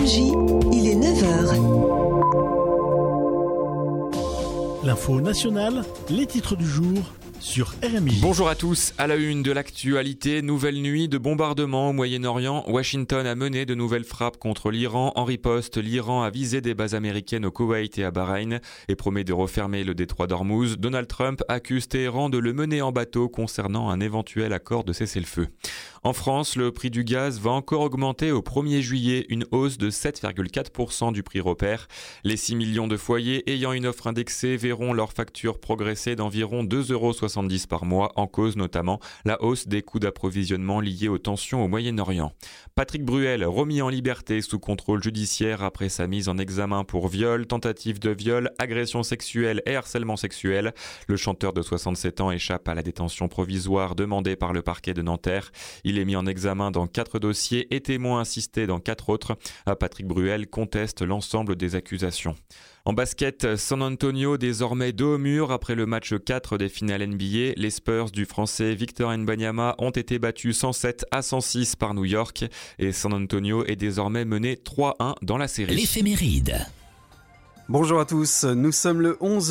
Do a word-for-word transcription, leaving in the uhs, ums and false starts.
J, il est neuf heures. L'info nationale, les titres du jour sur R M I. Bonjour à tous, à la une de l'actualité, nouvelle nuit de bombardements au Moyen-Orient. Washington a mené de nouvelles frappes contre l'Iran. En riposte, l'Iran a visé des bases américaines au Koweït et à Bahreïn et promet de refermer le détroit d'Ormuz. Donald Trump accuse Téhéran de le mener en bateau concernant un éventuel accord de cessez-le-feu. En France, le prix du gaz va encore augmenter au premier juillet, une hausse de sept virgule quatre pour cent du prix repère. Les six millions de foyers ayant une offre indexée verront leur facture progresser d'environ deux euros soixante-dix par mois, en cause notamment la hausse des coûts d'approvisionnement liés aux tensions au Moyen-Orient. Patrick Bruel, remis en liberté sous contrôle judiciaire après sa mise en examen pour viol, tentative de viol, agression sexuelle et harcèlement sexuel. Le chanteur de soixante-sept ans échappe à la détention provisoire demandée par le parquet de Nanterre. Il est mis en examen dans quatre dossiers et témoin assisté dans quatre autres. Patrick Bruel conteste l'ensemble des accusations. En basket, San Antonio désormais dos au mur après le match quatre des finales N B A. Les Spurs du français Victor Wembanyama ont été battus cent sept à cent six par New York et San Antonio est désormais mené trois un dans la série. L'éphéméride. Bonjour à tous, nous sommes le onze